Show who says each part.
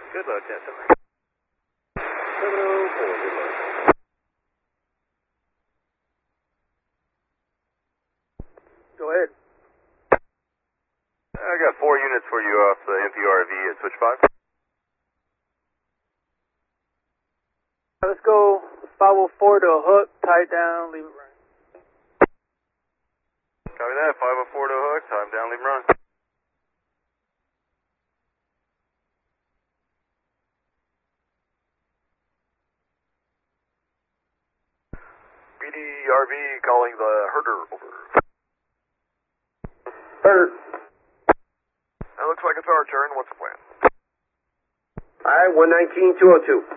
Speaker 1: Good load, Tesla. 704, good load.
Speaker 2: Go ahead.
Speaker 3: I got 4 units for you off the MPRV at switch 5.
Speaker 2: Let's go 504 to a hook, tie it down, leave it running.
Speaker 3: Copy that, 504 to a hook, time down, leave him run. BDRV calling the herder, over.
Speaker 4: Herder.
Speaker 3: That looks like it's our turn, what's the plan?
Speaker 4: Alright, 119-202.